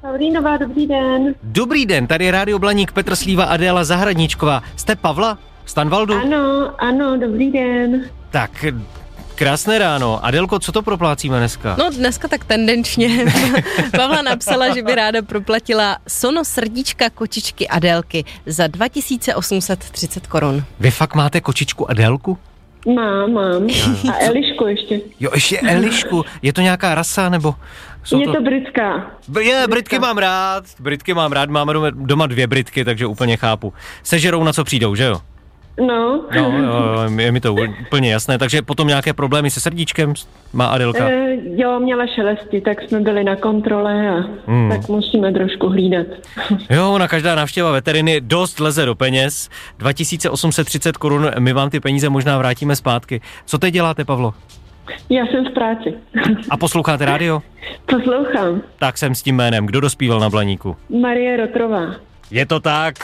Pavlínová, dobrý den. Dobrý den, tady je Rádio Blaník, Petr Slíva, Adéla Zahradníčková. Jste Pavla? Stanvaldu? Ano, dobrý den. Tak, krásné ráno. Adélko, co to proplácíme dneska? No dneska tak tendenčně. Pavla napsala, že by ráda proplatila sono srdíčka kočičky Adélky za 2830 korun. Vy fakt máte kočičku Adélku? Mám. A Elišku ještě. Jo, ještě Elišku. Je to nějaká rasa, nebo... Je to britská. Britky mám rád, máme doma 2 Britky, takže úplně chápu. Sežerou, na co přijdou, že jo? No. Jo, je mi to úplně jasné, takže potom nějaké problémy se srdíčkem má Adélka? Jo, měla šelesti, tak jsme byli na kontrole a tak musíme trošku hlídat. Jo, na každá návštěva veteriny dost leze do peněz. 2830 korun, my vám ty peníze možná vrátíme zpátky. Co teď děláte, Pavlo? Já jsem v práci. A posloucháte rádio? Poslouchám. Tak jsem s tím jménem. Kdo dospíval na Blaníku? Marie Rotrová. Je to tak.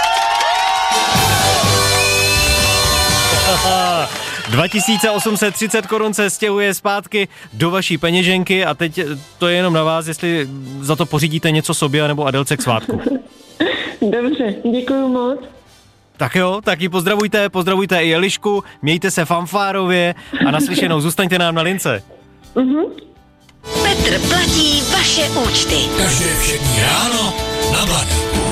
2830 korun se stěhuje zpátky do vaší peněženky a teď to je jenom na vás, jestli za to pořídíte něco sobě nebo Adélce k svátku. Dobře, děkuju moc. Tak jo, tak ji pozdravujte i Elišku, mějte se fanfárově a naslyšenou, zůstaňte nám na lince. Petr platí vaše účty. Každé všední ráno na Blaníku.